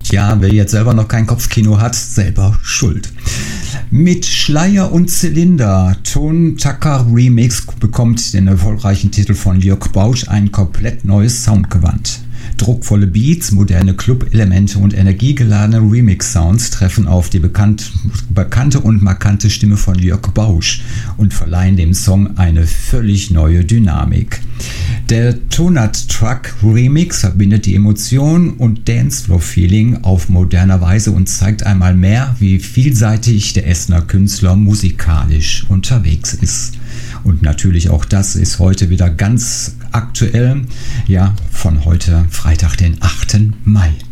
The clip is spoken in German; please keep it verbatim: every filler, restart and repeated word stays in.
Tja, wer jetzt selber noch kein Kopfkino hat, selber schuld. Mit Schleier und Zylinder, Ton Tacker Remix, bekommt den erfolgreichen Titel von Jörg Bausch ein komplett neues Soundgewand. Druckvolle Beats, moderne Club-Elemente und energiegeladene Remix-Sounds treffen auf die bekannt, bekannte und markante Stimme von Jörg Bausch und verleihen dem Song eine völlig neue Dynamik. Der Tonat Truck Remix verbindet die Emotion und Dancefloor-Feeling auf moderner Weise und zeigt einmal mehr, wie vielseitig der Essener Künstler musikalisch unterwegs ist. Und natürlich auch das ist heute wieder ganz aktuell, ja, von heute Freitag, den achten Mai.